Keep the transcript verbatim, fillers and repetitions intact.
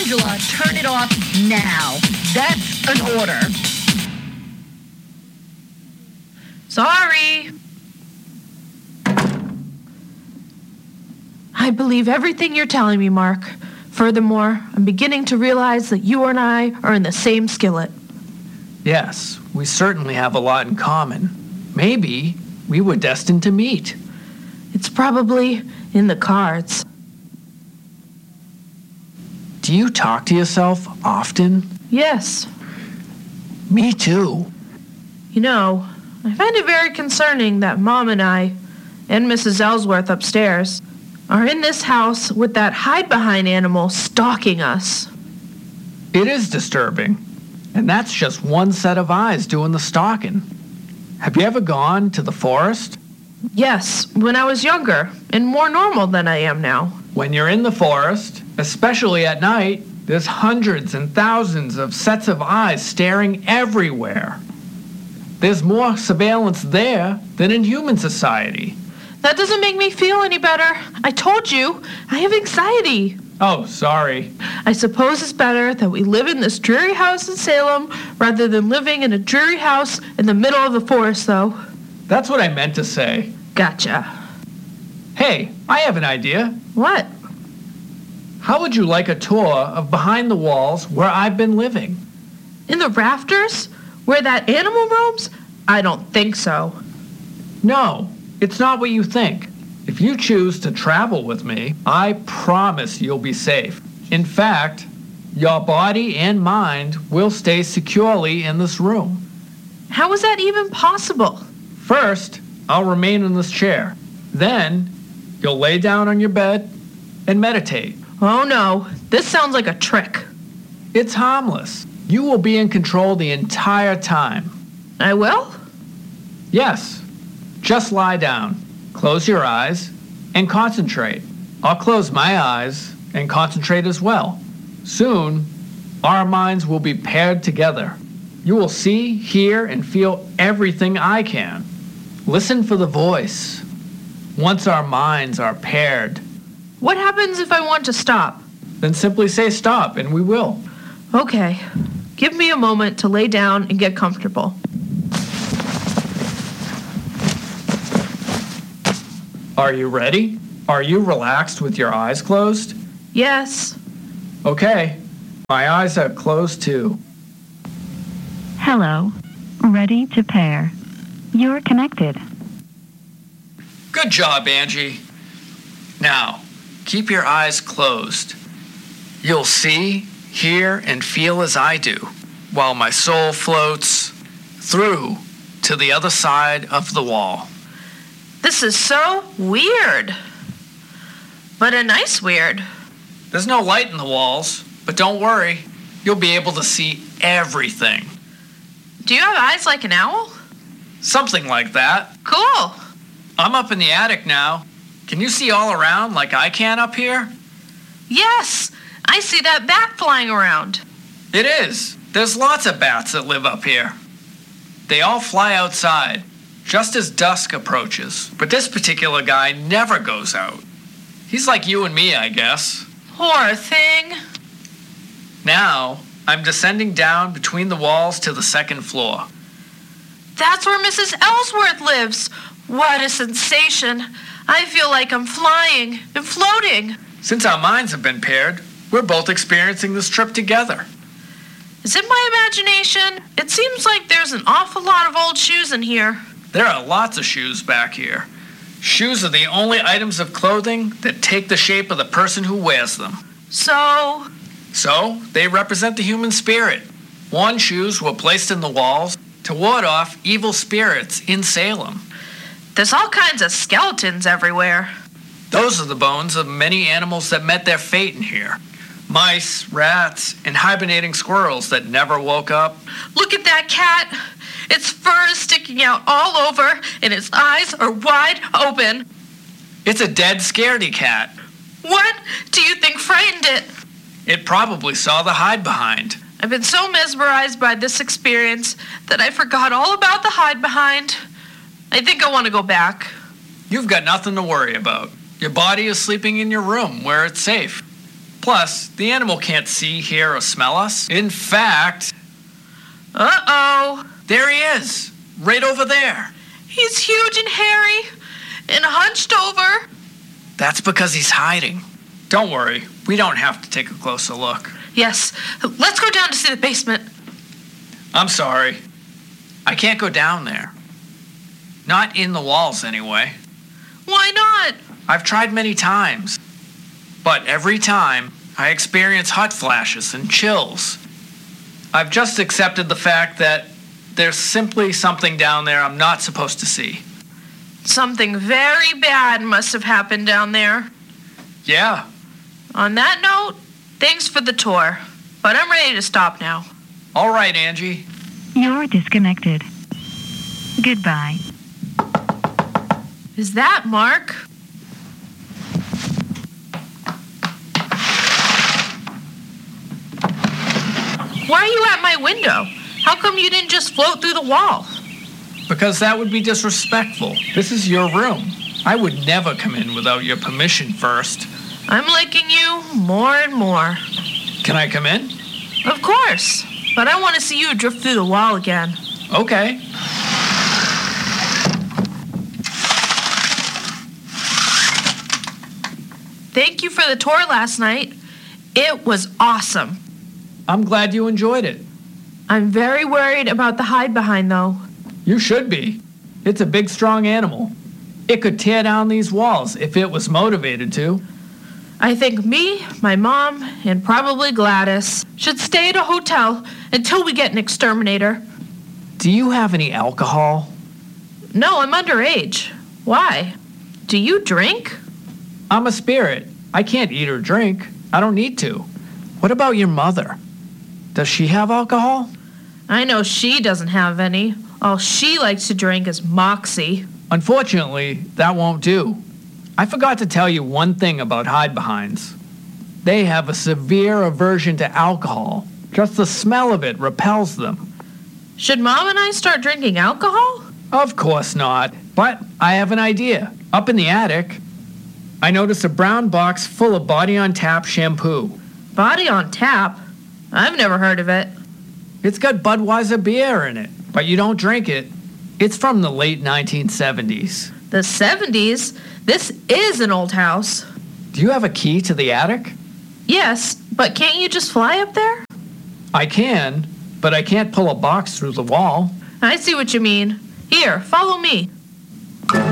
Angela, turn it off now. That's an order. Sorry. I believe everything you're telling me, Mark. Furthermore, I'm beginning to realize that you and I are in the same skillet. Yes, we certainly have a lot in common. Maybe we were destined to meet. It's probably in the cards. Do you talk to yourself often? Yes. Me too. You know, I find it very concerning that Mom and I, and Missus Ellsworth upstairs, are in this house with that hide-behind animal stalking us. It is disturbing. And that's just one set of eyes doing the stalking. Have you ever gone to the forest? Yes, when I was younger, and more normal than I am now. When you're in the forest, especially at night, there's hundreds and thousands of sets of eyes staring everywhere. There's more surveillance there than in human society. That doesn't make me feel any better. I told you, I have anxiety. Oh, sorry. I suppose it's better that we live in this dreary house in Salem rather than living in a dreary house in the middle of the forest, though. That's what I meant to say. Gotcha. Hey, I have an idea. What? How would you like a tour of behind the walls where I've been living? In the rafters? Where that animal roams? I don't think so. No, it's not what you think. If you choose to travel with me, I promise you'll be safe. In fact, your body and mind will stay securely in this room. How is that even possible? First, I'll remain in this chair. Then, you'll lay down on your bed and meditate. Oh no, this sounds like a trick. It's harmless. You will be in control the entire time. I will? Yes. Just lie down. Close your eyes and concentrate. I'll close my eyes and concentrate as well. Soon, our minds will be paired together. You will see, hear, and feel everything I can. Listen for the voice. Once our minds are paired, What happens if I want to stop? then simply say stop and we will. Okay, give me a moment to lay down and get comfortable. Are you ready? Are you relaxed with your eyes closed? Yes. Okay, my eyes are closed too. Hello. Ready to pair. You're connected. Good job, Angie. Now, keep your eyes closed. You'll see, hear, and feel as I do, while my soul floats through to the other side of the wall. This is so weird. But a nice weird. There's no light in the walls, but don't worry. You'll be able to see everything. Do you have eyes like an owl? Something like that. Cool. I'm up in the attic now. Can you see all around like I can up here? Yes, I see that bat flying around. It is. There's lots of bats that live up here. They all fly outside, just as dusk approaches. But this particular guy never goes out. He's like you and me, I guess. Poor thing. Now, I'm descending down between the walls to the second floor. That's where Missus Ellsworth lives. What a sensation. I feel like I'm flying and floating. Since our minds have been paired, we're both experiencing this trip together. Is it my imagination? It seems like there's an awful lot of old shoes in here. There are lots of shoes back here. Shoes are the only items of clothing that take the shape of the person who wears them. So, So, they represent the human spirit. Worn shoes were placed in the walls to ward off evil spirits in Salem. there's all kinds of skeletons everywhere. Those are the bones of many animals that met their fate in here. Mice, rats, and hibernating squirrels that never woke up. Look at that cat. Its fur is sticking out all over, and its eyes are wide open. It's a dead scaredy cat. What do you think frightened it? It probably saw the hide behind. I've been so mesmerized by this experience that I forgot all about the hide behind. I think I want to go back. You've got nothing to worry about. Your body is sleeping in your room where it's safe. Plus, the animal can't see, hear, or smell us. In fact, Uh-oh. there he is, right over there. He's huge and hairy and hunched over. That's because he's hiding. Don't worry, we don't have to take a closer look. Yes, let's go down to see the basement. I'm sorry. I can't go down there. Not in the walls, anyway. Why not? I've tried many times. But every time, I experience hot flashes and chills. I've just accepted the fact that there's simply something down there I'm not supposed to see. Something very bad must have happened down there. Yeah. On that note, thanks for the tour. But I'm ready to stop now. All right, Angie. You're disconnected. Goodbye. Is that Mark? Why are you at my window? How come you didn't just float through the wall? Because that would be disrespectful. This is your room. I would never come in without your permission first. I'm liking you more and more. Can I come in? Of course. But I want to see you drift through the wall again. Okay. Thank you for the tour last night. It was awesome. I'm glad you enjoyed it. I'm very worried about the hide behind, though. You should be. It's a big, strong animal. It could tear down these walls if it was motivated to. I think me, my mom, and probably Gladys should stay at a hotel until we get an exterminator. Do you have any alcohol? No, I'm underage. Why? Do you drink? I'm a spirit. I can't eat or drink. I don't need to. What about your mother? Does she have alcohol? I know she doesn't have any. All she likes to drink is Moxie. Unfortunately, that won't do. I forgot to tell you one thing about hide-behinds. They have a severe aversion to alcohol. Just the smell of it repels them. Should Mom and I start drinking alcohol? Of course not. But I have an idea. Up in the attic, I noticed a brown box full of Body on Tap shampoo. Body on Tap? I've never heard of it. It's got Budweiser beer in it, but you don't drink it. It's from the late nineteen seventies. The seventies? This is an old house. Do you have a key to the attic? Yes, but can't you just fly up there? I can, but I can't pull a box through the wall. I see what you mean. Here, follow me.